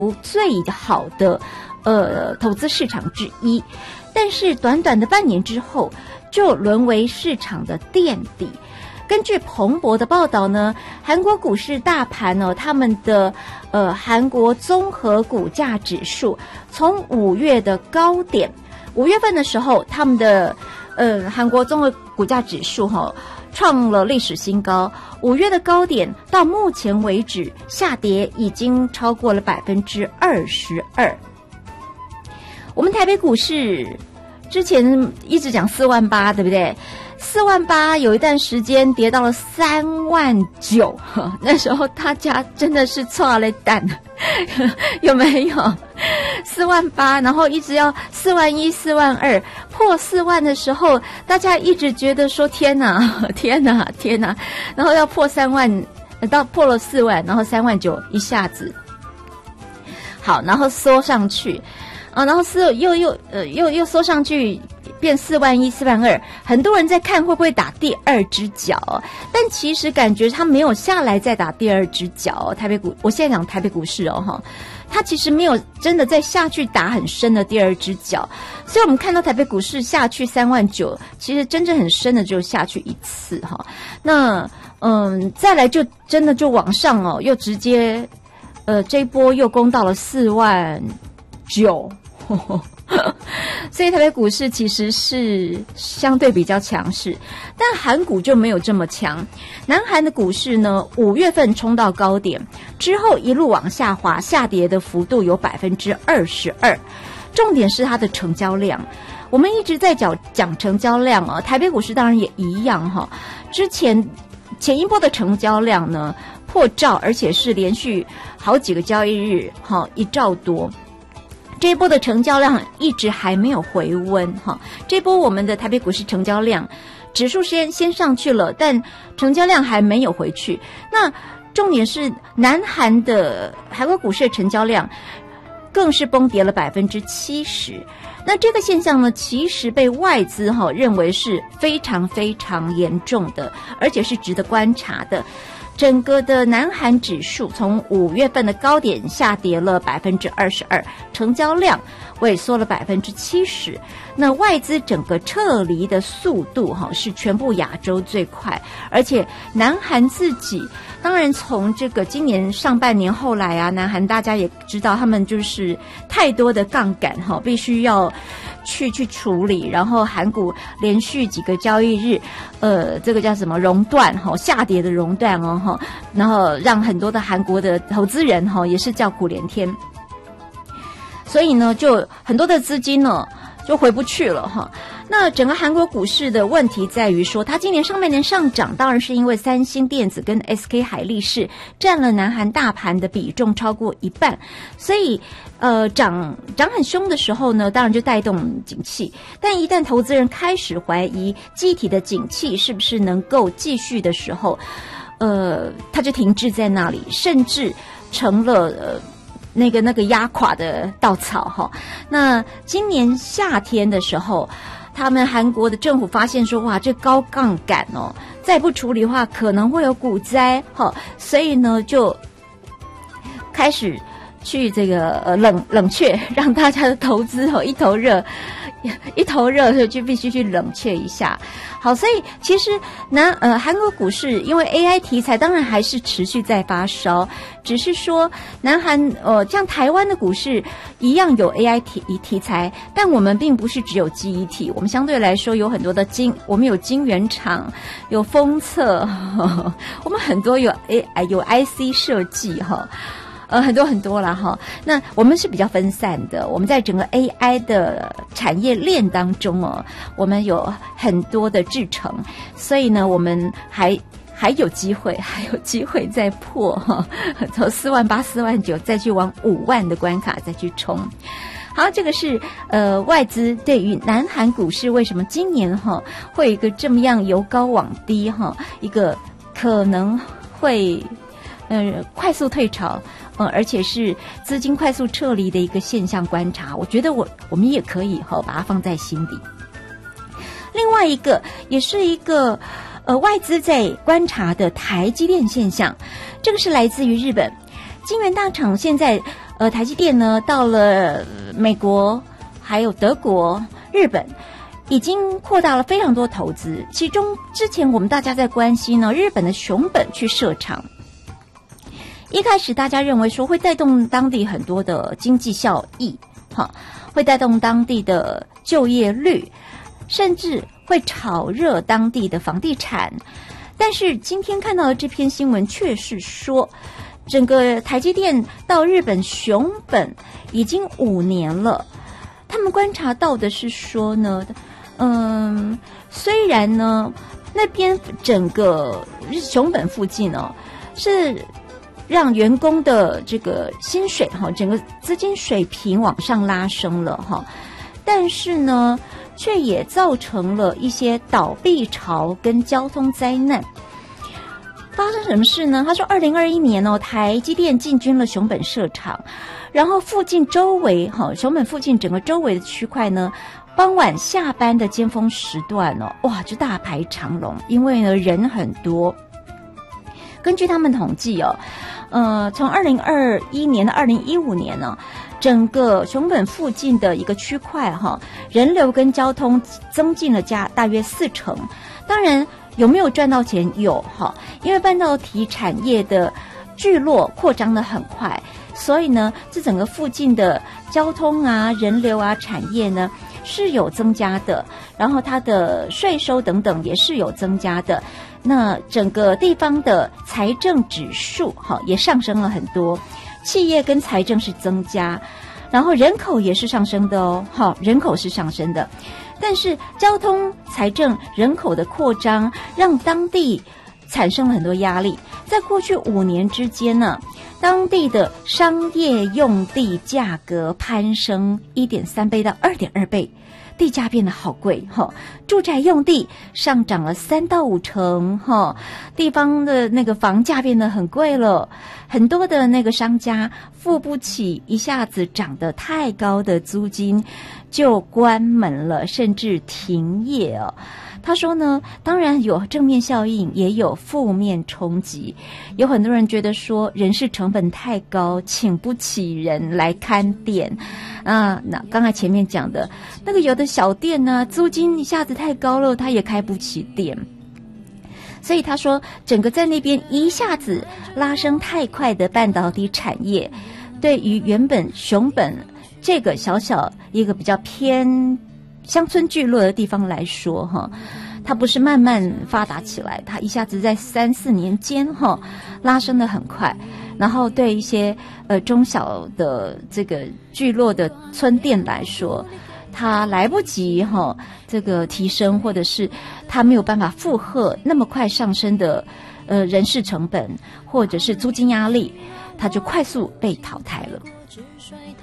最好的投资市场之一，但是短短的半年之后就沦为市场的垫底。根据彭博的报道呢，韩国股市大盘呢，他们的韩国综合股价指数从5月的高点，5月份的时候，他们的韩国综合股价指数创了历史新高。5月的高点到目前为止下跌已经超过了22%。我们台北股市之前一直讲4万8，对不对？4万8有一段时间跌到了3万9，那时候大家真的是错了蛋，有没有？4万8，然后一直要4万1、4万2，破4万的时候，大家一直觉得说天哪，天哪，天哪，然后要破3万，到破了4万，然后3万9一下子，好，然后缩上去。然后又缩上去，变4万1、4万2，很多人在看会不会打第二只脚，但其实感觉他没有下来再打第二只脚。台北股，我现在讲台北股市它其实没有真的再下去打很深的第二只脚，所以我们看到台北股市下去3万9，其实真正很深的就下去一次那再来就真的就往上又直接这一波又攻到了4万9。所以台北股市其实是相对比较强势，但韩股就没有这么强。南韩的股市呢，5月份冲到高点之后一路往下滑，下跌的幅度有22%。重点是它的成交量，我们一直在讲成交量台北股市当然也一样之前一波的成交量呢破兆，而且是连续好几个交易日1兆多。这一波的成交量一直还没有回温这一波我们的台北股市成交量指数先上去了，但成交量还没有回去。那重点是南韩的韩国股市的成交量更是崩跌了70%。那这个现象呢，其实被外资认为是非常非常严重的，而且是值得观察的。整个的南韩指数从5月份的高点下跌了22%，成交量萎缩了70%。那外资整个撤离的速度是全部亚洲最快，而且南韩自己当然从这个今年上半年后来南韩大家也知道他们就是太多的杠杆必须要去处理，然后韩股连续几个交易日这个叫什么熔断下跌的熔断然后让很多的韩国的投资人也是叫苦连天。所以呢就很多的资金呢就回不去了那整个韩国股市的问题在于说，它今年上半年上涨当然是因为三星电子跟 SK 海力士占了南韩大盘的比重超过一半，所以涨很凶的时候呢，当然就带动景气。但一旦投资人开始怀疑记忆体的景气是不是能够继续的时候，它就停滞在那里，甚至成了那个压垮的稻草那今年夏天的时候，他们韩国的政府发现说，哇，这高杠杆再不处理的话可能会有股灾所以呢就开始去这个冷却，让大家的投资一头热就必须去冷却一下。好，所以其实韩国股市因为 AI 题材当然还是持续在发烧，只是说南韩像台湾的股市一样有 AI 题材，但我们并不是只有记忆体，我们相对来说有很多的我们有晶圆厂，有封测我们很多有 IC 设计很多啦那我们是比较分散的，我们在整个 AI 的产业链当中我们有很多的制程，所以呢我们还有机会再破从4万8、4万9再去往5万的关卡再去冲。好，这个是外资对于南韩股市为什么今年会有一个这么样由高往低一个可能会快速退潮而且是资金快速撤离的一个现象观察，我觉得我们也可以把它放在心底。另外一个也是一个外资在观察的台积电现象，这个是来自于日本晶圆大厂现在台积电呢到了美国、还有德国、日本，已经扩大了非常多投资。其中之前我们大家在关心呢，日本的熊本去设厂，一开始大家认为说会带动当地很多的经济效益，会带动当地的就业率，甚至会炒热当地的房地产。但是今天看到的这篇新闻却是说，整个台积电到日本熊本已经5年了。他们观察到的是说呢，虽然呢那边整个熊本附近哦是让员工的这个薪水整个资金水平往上拉升了但是呢却也造成了一些倒闭潮跟交通灾难。发生什么事呢？他说2021年台积电进军了熊本设厂，然后附近周围熊本附近整个周围的区块呢，傍晚下班的尖峰时段哇就大排长龙，因为呢人很多。根据他们统计从2021年到2015年呢，整个熊本附近的一个区块人流跟交通增进了大约40%。当然有没有赚到钱？有因为半导体产业的聚落扩张得很快，所以呢这整个附近的交通啊、人流啊、产业呢是有增加的，然后它的税收等等也是有增加的。那整个地方的财政指数也上升了很多，企业跟财政是增加，然后人口也是上升的人口是上升的。但是交通、财政、人口的扩张让当地产生了很多压力。在过去5年之间呢，当地的商业用地价格攀升 1.3 倍到 2.2 倍，地价变得好贵住宅用地上涨了3到5成地方的那个房价变得很贵了，很多的那个商家付不起一下子涨得太高的租金，就关门了，甚至停业他说呢，当然有正面效应，也有负面冲击。有很多人觉得说人事成本太高，请不起人来看店那刚才前面讲的那个有的小店呢，租金一下子太高了，他也开不起店。所以他说整个在那边一下子拉升太快的半导体产业，对于原本熊本这个小小一个比较偏乡村聚落的地方来说它不是慢慢发达起来，它一下子在3-4年间拉升得很快。然后对一些中小的这个聚落的村店来说，它来不及这个提升，或者是它没有办法负荷那么快上升的人事成本或者是租金压力，它就快速被淘汰了。